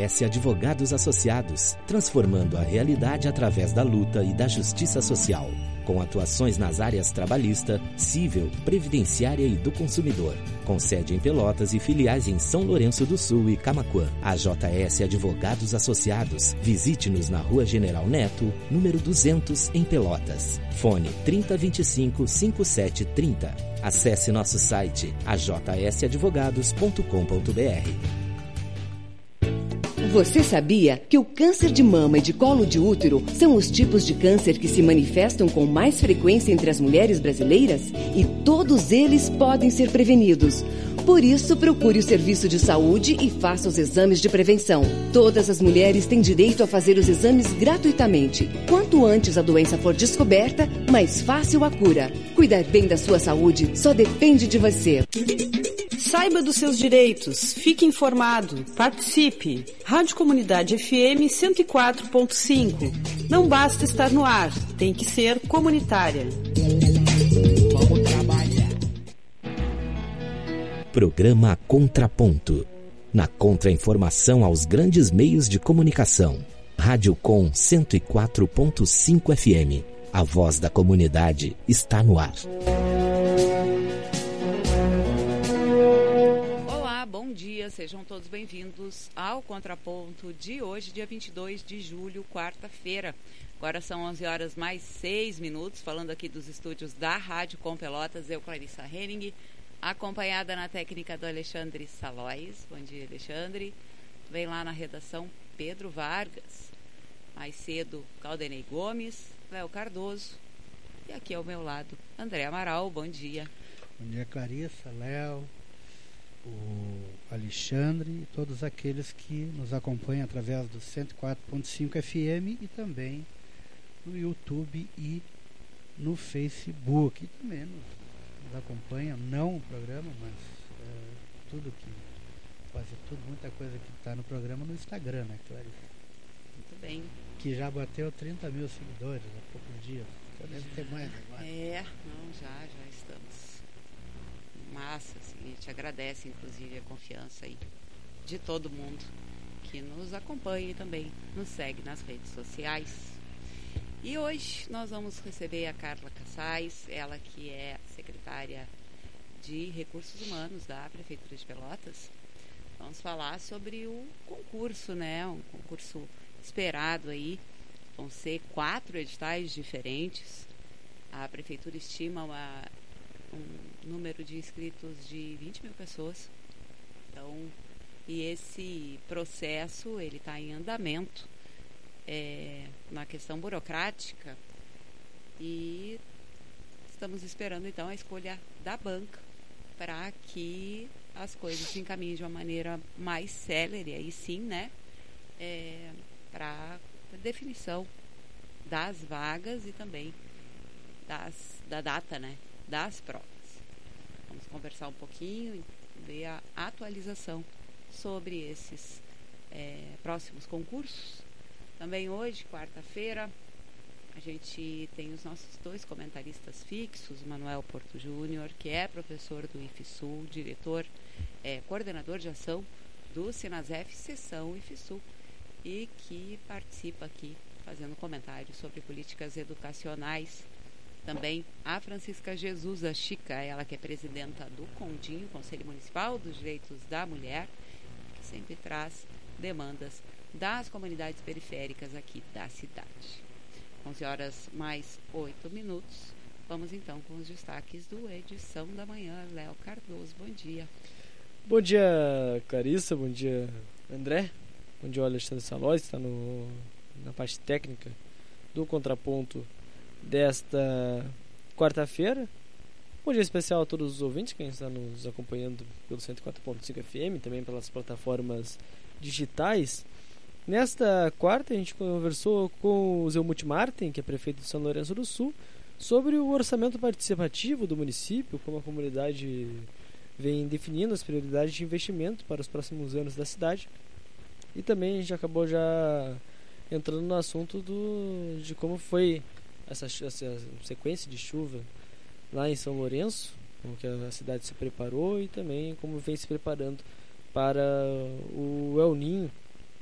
JS Advogados Associados, transformando a realidade através da luta e da justiça social. Com atuações nas áreas trabalhista, civil, previdenciária e do consumidor. Com sede em Pelotas e filiais em São Lourenço do Sul e Camaquã. A JS Advogados Associados. Visite-nos na Rua General Neto, número 200, em Pelotas. Fone 3025-5730. Acesse nosso site ajsadvogados.com.br. Você sabia que o câncer de mama e de colo de útero são os tipos de câncer que se manifestam com mais frequência entre as mulheres brasileiras? E todos eles podem ser prevenidos. Por isso, procure o serviço de saúde e faça os exames de prevenção. Todas as mulheres têm direito a fazer os exames gratuitamente. Quanto antes a doença for descoberta, mais fácil a cura. Cuidar bem da sua saúde só depende de você. Saiba dos seus direitos, fique informado, participe. Rádio Comunidade FM 104.5. Não basta estar no ar, tem que ser comunitária. Vamos trabalhar. Programa Contraponto. Na contra-informação aos grandes meios de comunicação. Rádio Com 104.5 FM. A voz da comunidade está no ar. Bom dia, sejam todos bem-vindos ao Contraponto de hoje, dia 22 de julho, quarta-feira. Agora são 11 horas mais 6 minutos, falando aqui dos estúdios da Rádio Com Pelotas, eu, Clarissa Henning, acompanhada na técnica do Alexandre Salóis. Bom dia, Alexandre. Vem lá na redação Pedro Vargas, mais cedo Caldenei Gomes, Léo Cardoso e aqui ao meu lado André Amaral. Bom dia. Bom dia, Clarissa, Léo, o Alexandre e todos aqueles que nos acompanham através do 104.5 FM e também no YouTube e no Facebook. E também nos acompanham, não o programa, mas muita coisa que está no programa no Instagram, né, Clarissa? Muito bem. Que já bateu 30 mil seguidores há poucos dias. Então deve ter mais agora. Já estamos. Massa, assim, a gente agradece inclusive a confiança aí de todo mundo que nos acompanha e também nos segue nas redes sociais. E hoje nós vamos receber a Carla Cassais, ela que é secretária de Recursos Humanos da Prefeitura de Pelotas. Vamos falar sobre o concurso, né? Um concurso esperado aí. Vão ser 4 editais diferentes. A Prefeitura estima um número de inscritos de 20 mil pessoas. Então, e esse processo, ele está em andamento na questão burocrática e estamos esperando, então, a escolha da banca para que as coisas se encaminhem de uma maneira mais célere, aí sim, né? Para definição das vagas e também da data, né? Das provas. Vamos conversar um pouquinho e ver a atualização sobre esses próximos concursos. Também hoje, quarta-feira, a gente tem os nossos 2 comentaristas fixos, o Manuel Porto Júnior, que é professor do IFSU, diretor, coordenador de ação do Sinasef, seção IFSU, e que participa aqui fazendo comentários sobre políticas educacionais. Também a Francisca Jesus, a Chica, ela que é presidenta do CONDIM, Conselho Municipal dos Direitos da Mulher, que sempre traz demandas das comunidades periféricas aqui da cidade. 11 horas mais 8 minutos. Vamos então com os destaques do Edição da Manhã. Léo Cardoso, bom dia. Bom dia, Clarissa, bom dia, André. Bom dia, Alexandre Salóis, está na parte técnica do Contraponto desta quarta-feira. Bom dia especial a todos os ouvintes que estão nos acompanhando pelo 104.5 FM, também pelas plataformas digitais. Nesta quarta a gente conversou com o Zelmut Martin, que é prefeito de São Lourenço do Sul, sobre o orçamento participativo do município, como a comunidade vem definindo as prioridades de investimento para os próximos anos da cidade. E também a gente acabou já entrando no assunto de como foi essa sequência de chuva lá em São Lourenço, como que a cidade se preparou e também como vem se preparando para o El Niño,